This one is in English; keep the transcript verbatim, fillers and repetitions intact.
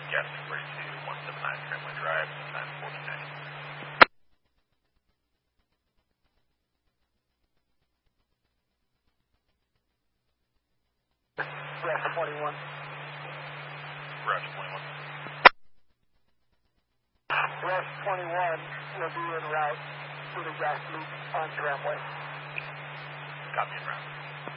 Gas forty-two, one seventy-nine Tramway Drive, sometime fourteen ninety. Rush twenty-one. Rush twenty-one. Rush twenty-one will be en route to the gas loop on Tramway. Copy en route.